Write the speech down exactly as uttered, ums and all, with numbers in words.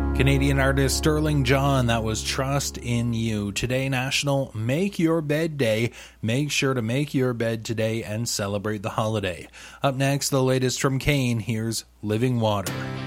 Canadian artist Sterling John, that was Trust in You. Today, National Make Your Bed Day. Make sure to make your bed today and celebrate the holiday. Up next, the latest from Kane. Here's Living Water.